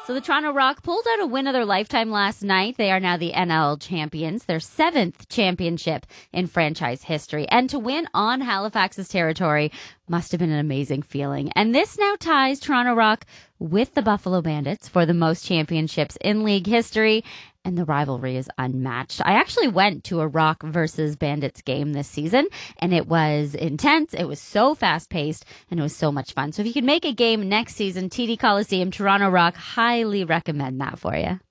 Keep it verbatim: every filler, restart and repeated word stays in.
So the Toronto Rock pulled out a win of their lifetime last night. They are now the N L champions, their seventh championship in franchise history. And to win on Halifax's territory must have been an amazing feeling. And this now ties Toronto Rock with the Buffalo Bandits for the most championships in league history. And the rivalry is unmatched. I actually went to a Rock versus Bandits game this season, and it was intense. It was so fast-paced, and it was so much fun. So if you could make a game next season, T D Coliseum, Toronto Rock, highly recommend that for you.